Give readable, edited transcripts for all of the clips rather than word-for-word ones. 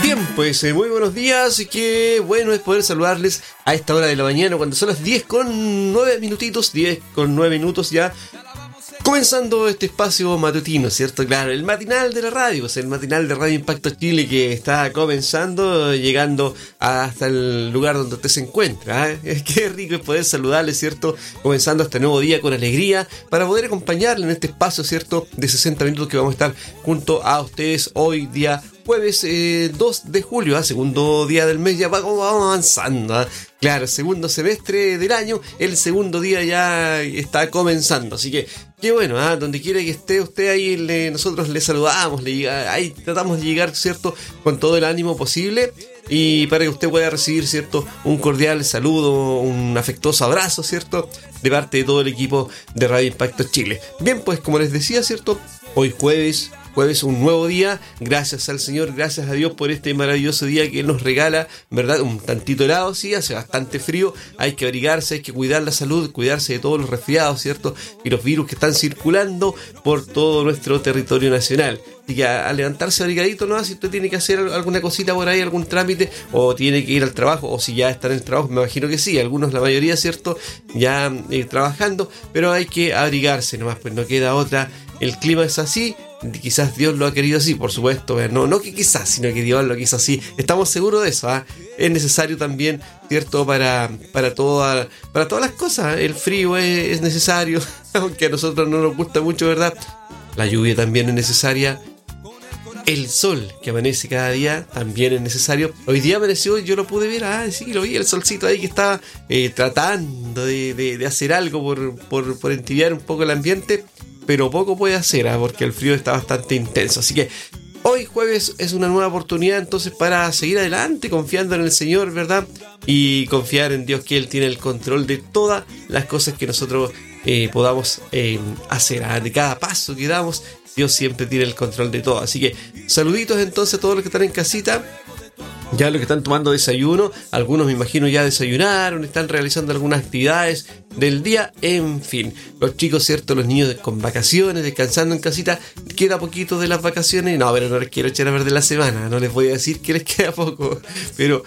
Bien, pues muy buenos días, qué bueno es poder saludarles a esta hora de la mañana cuando son las 10:09 ya, comenzando este espacio matutino, ¿cierto? Claro, el matinal de la radio, pues el matinal de Radio Impacto Chile que está comenzando, llegando hasta el lugar donde usted se encuentra, ¿eh? Qué rico es poder saludarle, ¿cierto? Comenzando este nuevo día con alegría para poder acompañarle en este espacio, ¿cierto? De 60 minutos que vamos a estar junto a ustedes hoy día jueves 2 de julio, segundo día del mes, ya vamos avanzando, claro, segundo semestre del año, el segundo día ya está comenzando, así que qué bueno, donde quiera que esté usted ahí, nosotros le saludamos, ahí tratamos de llegar, ¿cierto?, con todo el ánimo posible y para que usted pueda recibir, ¿cierto?, un cordial saludo, un afectuoso abrazo, ¿cierto?, de parte de todo el equipo de Radio Impacto Chile. Bien, pues como les decía, ¿cierto?, hoy jueves, un nuevo día, gracias al Señor, gracias a Dios por este maravilloso día que Él nos regala, ¿verdad? Un tantito helado, sí, hace bastante frío, hay que abrigarse, hay que cuidar la salud, cuidarse de todos los resfriados, ¿cierto? Y los virus que están circulando por todo nuestro territorio nacional. Así que a levantarse abrigadito, ¿no? Si usted tiene que hacer alguna cosita por ahí, algún trámite, o tiene que ir al trabajo, o si ya está en el trabajo, me imagino que sí, algunos, la mayoría, ¿cierto? Ya trabajando, pero hay que abrigarse nomás, pues no queda otra, el clima es así. Quizás Dios lo ha querido así, por supuesto, no que quizás, sino que Dios lo quiso así. Estamos seguros de eso, Es necesario también, ¿cierto? Para todas las cosas. El frío es necesario, aunque a nosotros no nos gusta mucho, ¿verdad? La lluvia también es necesaria. El sol que amanece cada día también es necesario. Hoy día amaneció, yo lo pude ver, sí, lo vi, el solcito ahí que estaba tratando de hacer algo por entibiar un poco el ambiente. Pero poco puede hacer, porque el frío está bastante intenso. Así que hoy jueves es una nueva oportunidad entonces para seguir adelante, confiando en el Señor, ¿verdad? Y confiar en Dios, que Él tiene el control de todas las cosas que nosotros podamos hacer. De cada paso que damos, Dios siempre tiene el control de todo. Así que saluditos entonces a todos los que están en casita. Ya los que están tomando desayuno, algunos me imagino ya desayunaron, están realizando algunas actividades del día, en fin. Los chicos, ¿cierto? Los niños con vacaciones, descansando en casita, queda poquito de las vacaciones. No, pero no les quiero echar a perder la semana, no les voy a decir que les queda poco, pero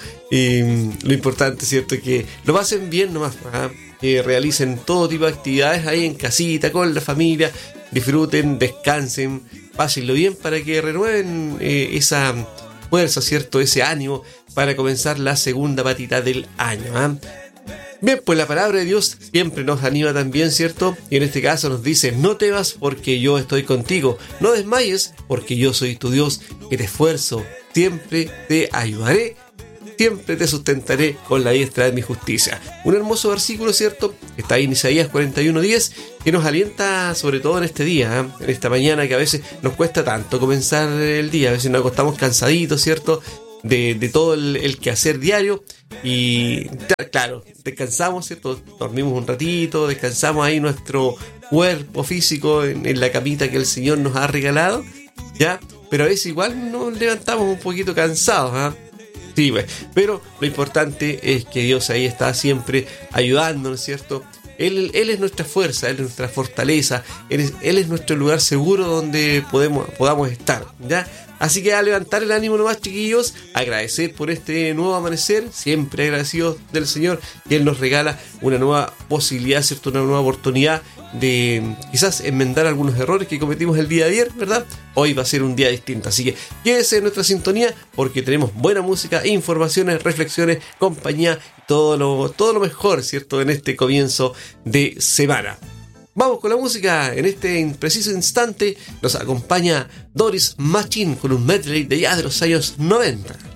lo importante, ¿cierto?, es que lo pasen bien nomás, que realicen todo tipo de actividades ahí en casita, con la familia, disfruten, descansen, pásenlo bien para que renueven esa fuerza, ¿cierto?, ese ánimo para comenzar la segunda patita del año. Bien, pues la palabra de Dios siempre nos anima también, ¿cierto? Y en este caso nos dice: no temas porque yo estoy contigo, no desmayes porque yo soy tu Dios, que te esfuerzo, siempre te ayudaré, siempre te sustentaré con la diestra de mi justicia. Un hermoso versículo, ¿cierto? Está ahí en Isaías 41:10, que nos alienta sobre todo en este día, en esta mañana que a veces nos cuesta tanto comenzar el día, a veces nos acostamos cansaditos, ¿cierto?, de todo el quehacer diario y claro, descansamos, ¿cierto?, dormimos un ratito, descansamos ahí nuestro cuerpo físico en la camita que el Señor nos ha regalado, ¿ya? Pero a veces igual nos levantamos un poquito cansados, Sí, pero lo importante es que Dios ahí está siempre ayudándonos, ¿cierto? Él es nuestra fuerza, Él es nuestra fortaleza, Él es nuestro lugar seguro donde podamos estar, ¿ya? Así que a levantar el ánimo nomás, chiquillos, agradecer por este nuevo amanecer, siempre agradecidos del Señor, que Él nos regala una nueva posibilidad, ¿cierto?, una nueva oportunidad de quizás enmendar algunos errores que cometimos el día de ayer, ¿verdad? Hoy va a ser un día distinto, así que quédese en nuestra sintonía porque tenemos buena música, informaciones, reflexiones, compañía, todo lo mejor, ¿cierto?, en este comienzo de semana. Vamos con la música. En este preciso instante nos acompaña Doris Machine con un medley de ya de los años 90.